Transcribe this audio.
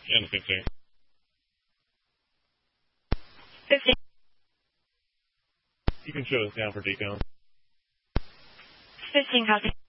And 15. 15. You can show us down for decon. 15 copy.